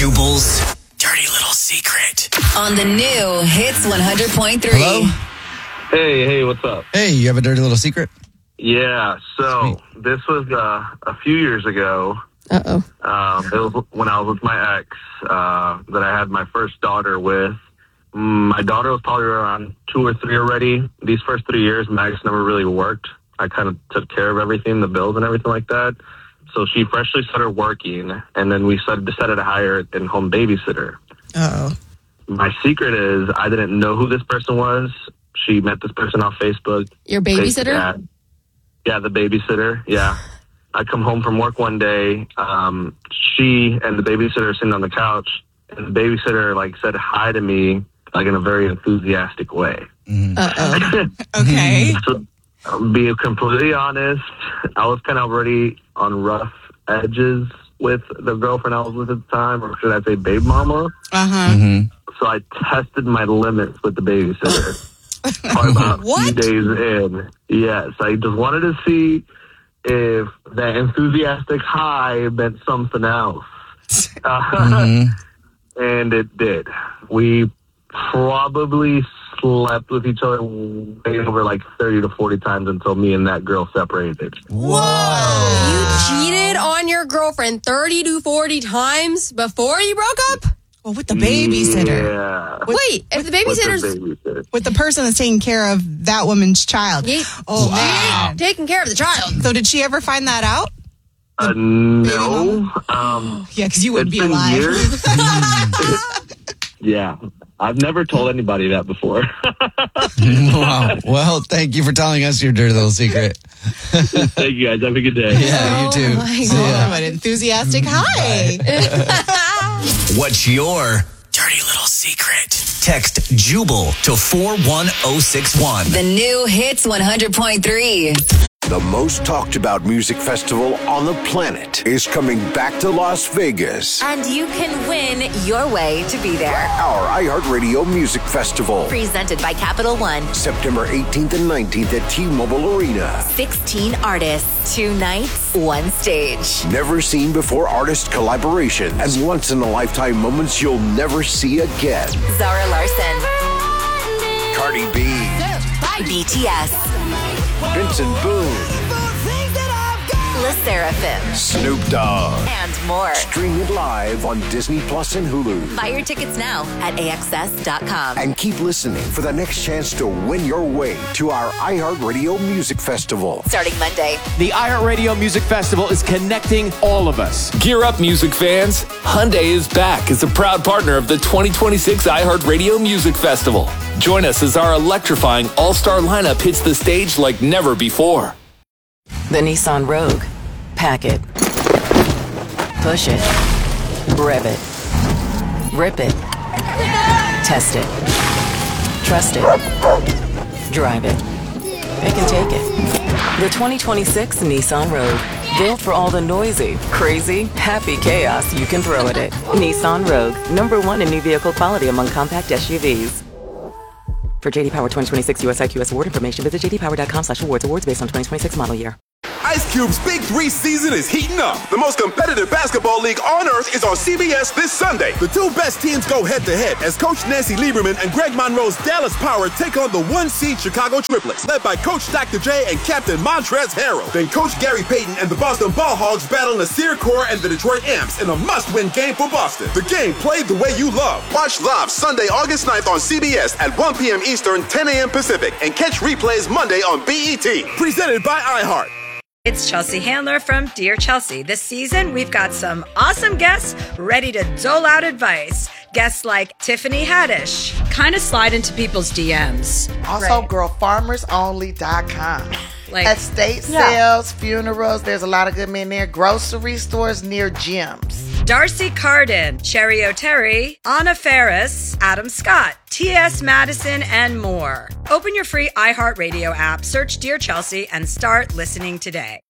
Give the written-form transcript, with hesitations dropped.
Jubal's dirty little secret. On the new Hits 100.3. Hello? Hey, what's up? Hey, you have a dirty little secret? Yeah, so this was a few years ago. Uh-oh. It was when I was with my ex that I had my first daughter with. My daughter was probably around 2 or 3 already. These first 3 years, my ex never really worked. I kind of took care of everything, the bills and everything like that. So she freshly started working, and then we decided to hire an in-home babysitter. Uh-oh. My secret is I didn't know who this person was. She met this person on Facebook. Your babysitter? Yeah, the babysitter. Yeah. I come home from work one day. She and the babysitter are sitting on the couch, and the babysitter said hi to me in a very enthusiastic way. Uh-oh. Okay. So, be completely honest, I was kind of already on rough edges with the girlfriend I was with at the time, or should I say babe mama. Uh-huh. Mm-hmm. So I tested my limits with the babysitter. About a few days in. Yes, I just wanted to see if that enthusiastic hi meant something else. And it did. We probably slept with each other way over 30 to 40 times until me and that girl separated. Whoa! You cheated on your girlfriend 30 to 40 times before you broke up? Well, with the babysitter. Yeah. Wait, if the babysitter's with the person that's taking care of that woman's child. Wow. Taking care of the child. So did she ever find that out? No. Yeah, because you wouldn't be been alive. Years. Yeah. I've never told anybody that before. Wow. Well, thank you for telling us your dirty little secret. Thank you, guys. Have a good day. Yeah, you too. My See ya. Oh, an enthusiastic hi. What's your dirty little secret? Text Jubal to 41061. The new Hits 100.3. The most talked about music festival on the planet is coming back to Las Vegas. And you can win your way to be there. Our iHeartRadio Music Festival. Presented by Capital One. September 18th and 19th at T-Mobile Arena. 16 artists, 2 nights, 1 stage. Never seen before artist collaborations and once in a lifetime moments you'll never see again. Zara Larson. Cardi B. BTS. Vincent Boone. Le Sserafim. Snoop Dogg. And more. Stream it live on Disney Plus and Hulu. Buy your tickets now at AXS.com. And keep listening for the next chance to win your way to our iHeartRadio Music Festival. Starting Monday. The iHeartRadio Music Festival is connecting all of us. Gear up, music fans. Hyundai is back as a proud partner of the 2026 iHeartRadio Music Festival. Join us as our electrifying all-star lineup hits the stage like never before. The Nissan Rogue. Pack it. Push it. Rev it. Rip it. Test it. Trust it. Drive it. It can take it. The 2026 Nissan Rogue. Built for all the noisy, crazy, happy chaos you can throw at it. Nissan Rogue. #1 in new vehicle quality among compact SUVs. For JD Power 2026 US IQS award information, visit jdpower.com/awards. Awards based on 2026 model year. Ice Cube's Big 3 season is heating up. The most competitive basketball league on earth is on CBS this Sunday. The 2 best teams go head-to-head as Coach Nancy Lieberman and Greg Monroe's Dallas Power take on the 1-seed Chicago Triplets, led by Coach Dr. J and Captain Montrezl Harrell. Then Coach Gary Payton and the Boston Ball Hogs battle Nasir Kaur and the Detroit Amps in a must-win game for Boston. The game played the way you love. Watch live Sunday, August 9th on CBS at 1 p.m. Eastern, 10 a.m. Pacific, and catch replays Monday on BET. Presented by iHeart. It's Chelsea Handler from Dear Chelsea. This season, we've got some awesome guests ready to dole out advice. Guests like Tiffany Haddish. Kind of slide into people's DMs. Also, girlfarmersonly.com. Estate Yeah. sales, funerals, there's a lot of good men there. Grocery stores near gyms. Darcy Carden, Cherry O'Terry, Anna Ferris, Adam Scott, T.S. Madison, and more. Open your free iHeartRadio app, search Dear Chelsea, and start listening today.